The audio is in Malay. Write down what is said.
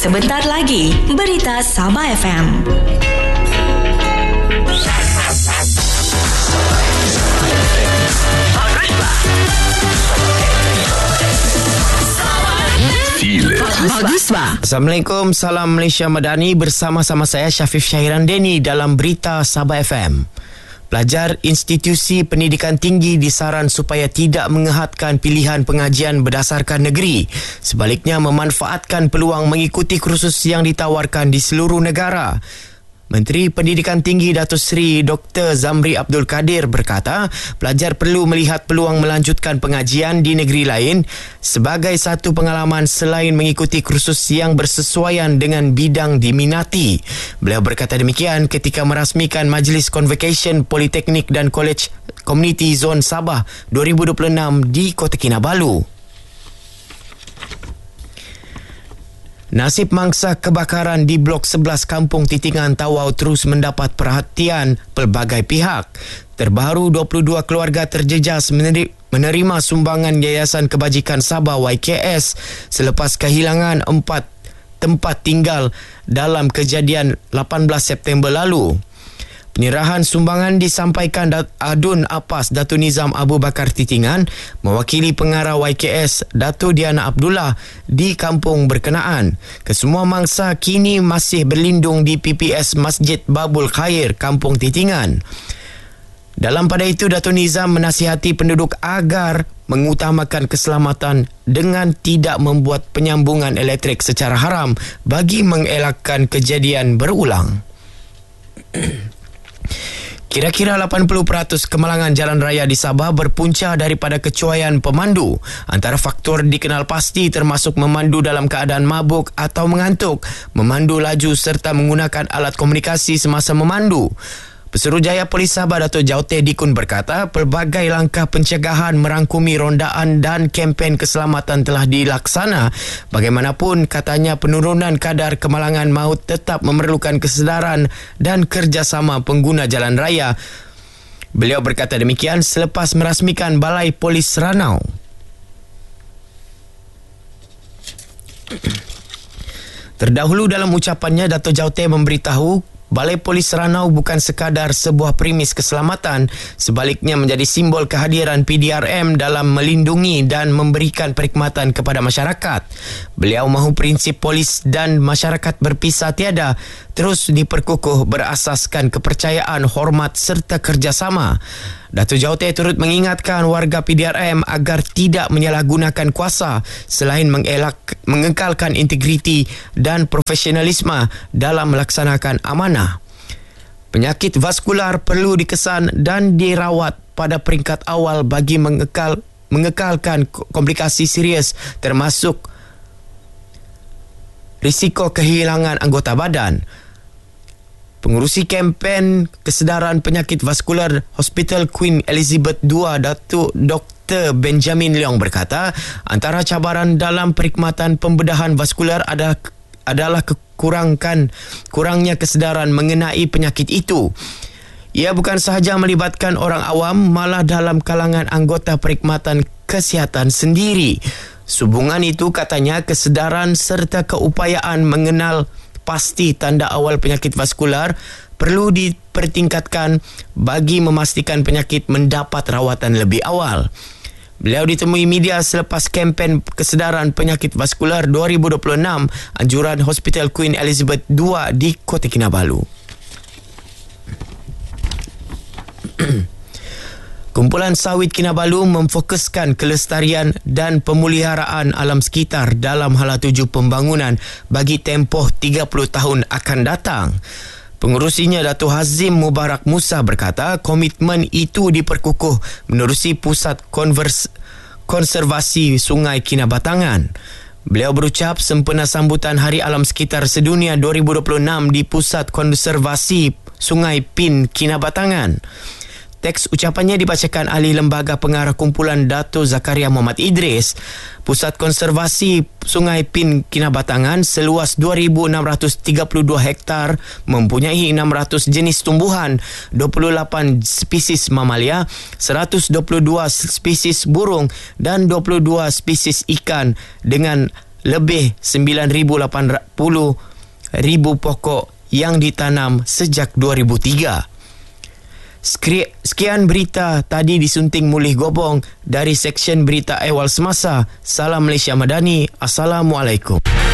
Sebentar lagi, berita Sabah FM. Baguslah. Assalamualaikum, salam Malaysia Madani. Bersama-sama saya Syafif Syahiran Deni dalam berita Sabah FM. Pelajar institusi pendidikan tinggi disaran supaya tidak mengehatkan pilihan pengajian berdasarkan negeri. Sebaliknya memanfaatkan peluang mengikuti kursus yang ditawarkan di seluruh negara. Menteri Pendidikan Tinggi Datuk Seri Dr. Zamri Abdul Kadir berkata, pelajar perlu melihat peluang melanjutkan pengajian di negeri lain sebagai satu pengalaman selain mengikuti kursus yang bersesuaian dengan bidang diminati. Beliau berkata demikian ketika merasmikan Majlis Convocation Politeknik dan College Community Zone Sabah 2026 di Kota Kinabalu. Nasib mangsa kebakaran di Blok 11 Kampung Titingan Tawau terus mendapat perhatian pelbagai pihak. Terbaru 22 keluarga terjejas menerima sumbangan Yayasan Kebajikan Sabah YKS selepas kehilangan 4 tempat tinggal dalam kejadian 18 September lalu. Penyerahan sumbangan disampaikan Adun Apas Datuk Nizam Abu Bakar Titingan mewakili pengarah YKS Datuk Diana Abdullah di kampung berkenaan. Kesemua mangsa kini masih berlindung di PPS Masjid Babul Khair, Kampung Titingan. Dalam pada itu, Datuk Nizam menasihati penduduk agar mengutamakan keselamatan dengan tidak membuat penyambungan elektrik secara haram bagi mengelakkan kejadian berulang. Kira-kira 80% kemalangan jalan raya di Sabah berpunca daripada kecuaian pemandu. Antara faktor dikenal pasti termasuk memandu dalam keadaan mabuk atau mengantuk, memandu laju serta menggunakan alat komunikasi semasa memandu. Pesuruhjaya Polis Sabah Dato' Jauteh Dikun berkata, pelbagai langkah pencegahan merangkumi rondaan dan kempen keselamatan telah dilaksana. Bagaimanapun, katanya penurunan kadar kemalangan maut tetap memerlukan kesedaran dan kerjasama pengguna jalan raya. Beliau berkata demikian selepas merasmikan Balai Polis Ranau. Terdahulu dalam ucapannya, Dato' Jauteh memberitahu Balai Polis Ranau bukan sekadar sebuah premis keselamatan, sebaliknya menjadi simbol kehadiran PDRM dalam melindungi dan memberikan perkhidmatan kepada masyarakat. Beliau mahu prinsip polis dan masyarakat berpisah tiada terus diperkukuh berasaskan kepercayaan, hormat serta kerjasama. Datuk Jauteh turut mengingatkan warga PDRM agar tidak menyalahgunakan kuasa selain mengekalkan integriti dan profesionalisme dalam melaksanakan amanah. Penyakit vaskular perlu dikesan dan dirawat pada peringkat awal bagi mengekalkan komplikasi serius termasuk risiko kehilangan anggota badan. Pengurusi kempen kesedaran penyakit vaskular Hospital Queen Elizabeth II, Datuk Dr. Benjamin Leong berkata, antara cabaran dalam perkhidmatan pembedahan vaskular adalah kurangnya kesedaran mengenai penyakit itu. Ia bukan sahaja melibatkan orang awam, malah dalam kalangan anggota perkhidmatan kesihatan sendiri. Sehubungan itu, katanya, kesedaran serta keupayaan mengenal pasti tanda awal penyakit vaskular perlu dipertingkatkan bagi memastikan penyakit mendapat rawatan lebih awal. Beliau ditemui media selepas kempen kesedaran penyakit vaskular 2026 anjuran Hospital Queen Elizabeth II di Kota Kinabalu. Kumpulan Sawit Kinabalu memfokuskan kelestarian dan pemeliharaan alam sekitar dalam hala tuju pembangunan bagi tempoh 30 tahun akan datang. Pengurusinya Datuk Hazim Mubarak Musa berkata komitmen itu diperkukuh menerusi Pusat Konservasi Sungai Kinabatangan. Beliau berucap sempena sambutan Hari Alam Sekitar Sedunia 2026 di Pusat Konservasi Sungai Pin Kinabatangan. Teks ucapannya dibacakan ahli lembaga pengarah kumpulan Dato' Zakaria Muhammad Idris. Pusat Konservasi Sungai Pin Kinabatangan seluas 2,632 hektar mempunyai 600 jenis tumbuhan, 28 spesies mamalia, 122 spesies burung dan 22 spesies ikan dengan lebih 9,800,000 pokok yang ditanam sejak 2003. Sekian berita tadi disunting Mulih Gobong dari Seksyen Berita Ehwal Semasa. Salam Malaysia Madani. Assalamualaikum.